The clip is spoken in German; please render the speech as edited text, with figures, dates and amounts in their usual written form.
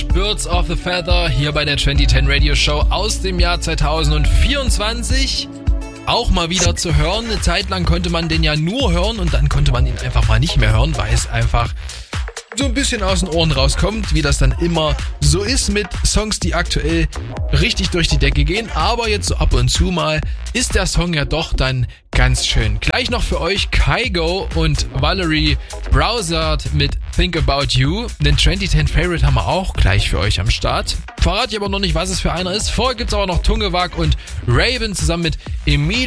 Rush, Birds of the Feather, hier bei der 2010 Radio Show aus dem Jahr 2024. Auch mal wieder zu hören. Eine Zeit lang konnte man den ja nur hören und dann konnte man ihn einfach mal nicht mehr hören, weil es einfach so ein bisschen aus den Ohren rauskommt, wie das dann immer so ist mit Songs, die aktuell richtig durch die Decke gehen. Aber jetzt so ab und zu mal ist der Song ja doch dann ganz schön. Gleich noch für euch Kygo und Valerie Browsard mit Think About You. Den 2010 Favorite haben wir auch gleich für euch am Start. Verrate ich aber noch nicht, was es für einer ist. Vorher gibt's aber noch Tungewag und Raven zusammen mit Emilia